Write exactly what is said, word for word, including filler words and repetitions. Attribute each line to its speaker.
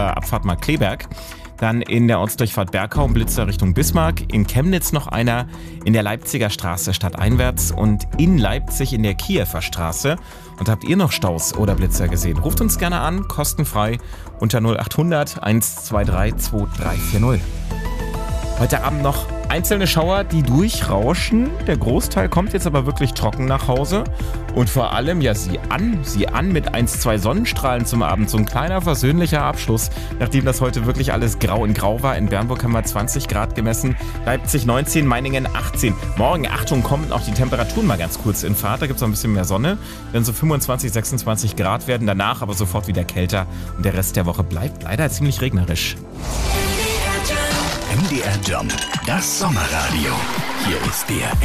Speaker 1: der Abfahrt Markkleeberg. Dann in der Ortsdurchfahrt Bergau ein Blitzer Richtung Bismarck. In Chemnitz noch einer in der Leipziger Straße stadteinwärts und in Leipzig in der Kiewer Straße. Und habt ihr noch Staus oder Blitzer gesehen? Ruft uns gerne an, kostenfrei unter null acht hundert eins zwei drei zwei drei vier null. Heute Abend noch einzelne Schauer, die durchrauschen. Der Großteil kommt jetzt aber wirklich trocken nach Hause. Und vor allem, ja, sieh an, sieh an mit eins, zwei Sonnenstrahlen zum Abend. So ein kleiner versöhnlicher Abschluss, nachdem das heute wirklich alles grau in grau war. In Bernburg haben wir zwanzig Grad gemessen, Leipzig neunzehn, Meiningen achtzehn. Morgen, Achtung, kommen auch die Temperaturen mal ganz kurz in Fahrt. Da gibt es noch ein bisschen mehr Sonne. Werden so fünfundzwanzig, sechsundzwanzig Grad werden. Danach aber sofort wieder kälter. Und der Rest der Woche bleibt leider ziemlich regnerisch.
Speaker 2: M D R Jump, das Sommerradio. Hier ist der